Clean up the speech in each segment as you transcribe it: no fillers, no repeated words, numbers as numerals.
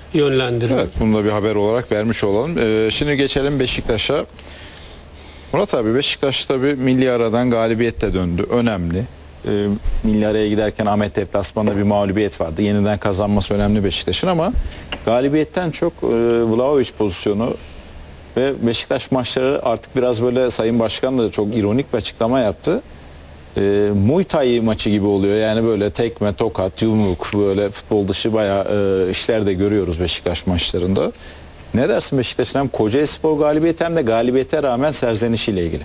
yönlendirme. Evet, bunu da bir haber olarak vermiş olalım. Şimdi geçelim Beşiktaş'a. Murat abi, Beşiktaş tabii milli aradan galibiyetle döndü. Önemli. Milli araya giderken Ahmet deplasmanında bir mağlubiyet vardı. Yeniden kazanması önemli Beşiktaş'ın ama galibiyetten çok Vlahovic pozisyonu ve Beşiktaş maçları artık biraz böyle, Sayın Başkan da çok ironik bir açıklama yaptı. Muay Thai maçı gibi oluyor. Yani böyle tekme, tokat, yumruk, böyle futbol dışı bayağı işler de görüyoruz Beşiktaş maçlarında. Ne dersin Beşiktaş'ın hem Kocaelispor galibiyeti hem de galibiyete rağmen serzenişiyle ilgili?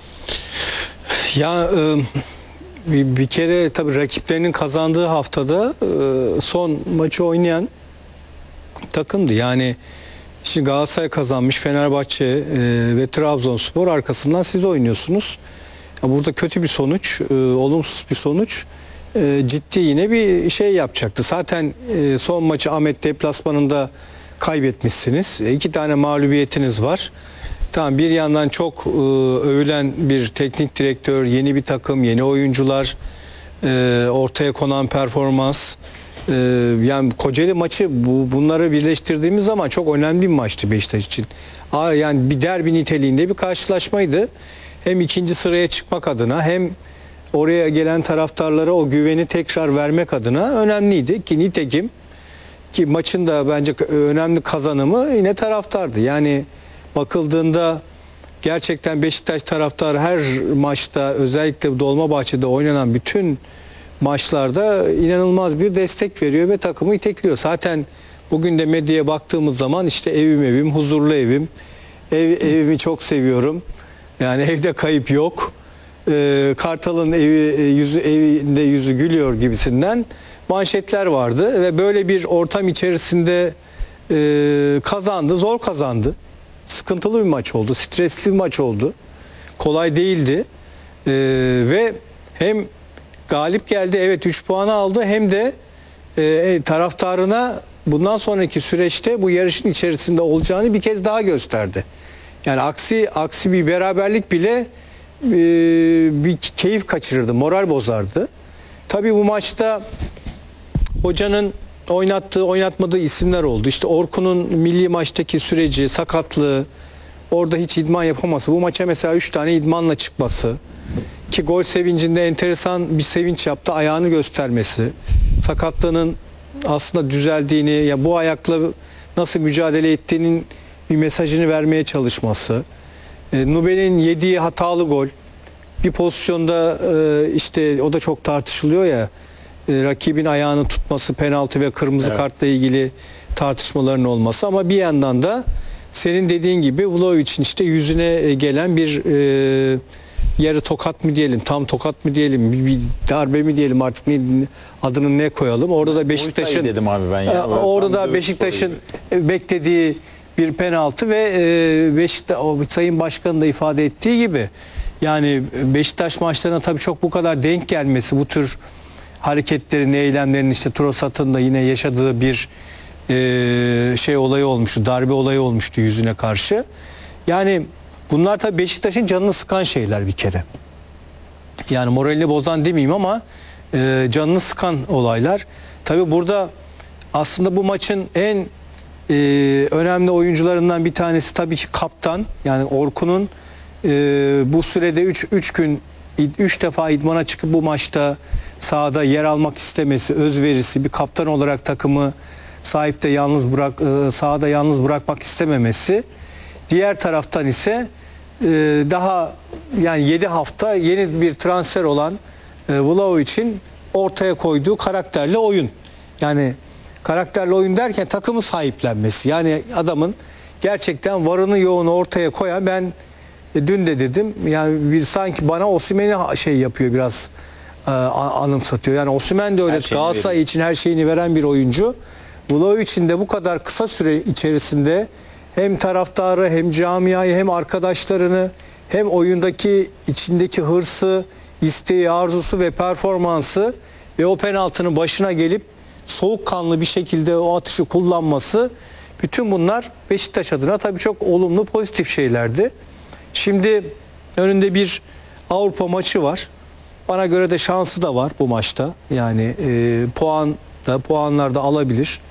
Ya bir kere tabii rakiplerinin kazandığı haftada son maçı oynayan takımdı. Yani şimdi Galatasaray kazanmış, Fenerbahçe ve Trabzonspor arkasından siz oynuyorsunuz. Burada kötü bir sonuç, olumsuz bir sonuç ciddi yine bir şey yapacaktı. Zaten son maçı Ahmet deplasmanında kaybetmişsiniz. 2 tane mağlubiyetiniz var. Tamam, bir yandan çok övülen bir teknik direktör, yeni bir takım, yeni oyuncular, ortaya konan performans. Yani Kocaeli maçı bunları birleştirdiğimiz zaman çok önemli bir maçtı Beşiktaş için. Yani bir derbi niteliğinde bir karşılaşmaydı. Hem ikinci sıraya çıkmak adına hem oraya gelen taraftarlara o güveni tekrar vermek adına önemliydi ki nitekim ki maçın da bence önemli kazanımı yine taraftardı. Yani bakıldığında gerçekten Beşiktaş taraftarı her maçta, özellikle Dolmabahçe'de oynanan bütün maçlarda inanılmaz bir destek veriyor ve takımı itekliyor. Zaten bugün de medyaya baktığımız zaman işte evim, huzurlu evim, evimi çok seviyorum. Yani evde kayıp yok. Kartal'ın evinde yüzü gülüyor gibisinden manşetler vardı ve böyle bir ortam içerisinde kazandı, zor kazandı. Sıkıntılı bir maç oldu, stresli bir maç oldu. Kolay değildi. Ve hem galip geldi, evet 3 puanı aldı, hem de taraftarına bundan sonraki süreçte bu yarışın içerisinde olacağını bir kez daha gösterdi. Yani aksi bir beraberlik bile bir keyif kaçırırdı, moral bozardı. Tabii bu maçta hocanın oynatmadığı isimler oldu. İşte Orkun'un milli maçtaki süreci, sakatlığı, orada hiç idman yapaması, bu maça mesela 3 tane idmanla çıkması, ki gol sevincinde enteresan bir sevinç yaptı, ayağını göstermesi, sakatlığının aslında düzeldiğini, ya bu ayakla nasıl mücadele ettiğinin bir mesajını vermeye çalışması, Nubel'in yediği hatalı gol, bir pozisyonda işte o da çok tartışılıyor ya, rakibin ayağını tutması, penaltı ve kırmızı kartla ilgili tartışmaların olması, ama bir yandan da senin dediğin gibi Vlahovic'in işte yüzüne gelen bir yarı tokat mı diyelim, tam tokat mı diyelim, bir darbe mi diyelim, artık adını ne koyalım. Orada da Beşiktaş'ın dedim abi ben ya. Orada da Beşiktaş'ın beklediği bir penaltı ve Sayın Başkan'ın da ifade ettiği gibi, yani Beşiktaş maçlarına tabii çok bu kadar denk gelmesi, bu tür hareketlerin, eylemlerin, işte Trossard'ın da yine yaşadığı bir olayı olmuştu, darbe olayı olmuştu yüzüne karşı. Yani bunlar tabii Beşiktaş'ın canını sıkan şeyler bir kere. Yani moralini bozan demeyeyim ama canını sıkan olaylar. Tabii burada aslında bu maçın en önemli oyuncularından bir tanesi tabii ki kaptan. Yani Orkun'un bu sürede 3 defa idmana çıkıp bu maçta sahada yer almak istemesi, özverisi, bir kaptan olarak takımı sahipte sahada yalnız bırakmak istememesi. Diğer taraftan ise daha yani 7 hafta yeni bir transfer olan Vlahovic'in ortaya koyduğu karakterli oyun. Yani karakterli oyun derken takımı sahiplenmesi. Yani adamın gerçekten varını yoğunu ortaya koyan, ben dün de dedim, yani sanki bana Osimhen'i yapıyor biraz, anımsatıyor. Yani Osimhen de öyle, Galatasaray için her şeyini veren bir oyuncu. Vlahovic'in de bu kadar kısa süre içerisinde hem taraftarı, hem camiayı, hem arkadaşlarını, hem oyundaki içindeki hırsı, isteği, arzusu ve performansı ve o penaltının başına gelip soğukkanlı bir şekilde o atışı kullanması, bütün bunlar Beşiktaş adına tabii çok olumlu, pozitif şeylerdi. Şimdi önünde bir Avrupa maçı var. Bana göre de şansı da var bu maçta. Yani puanlar da alabilir.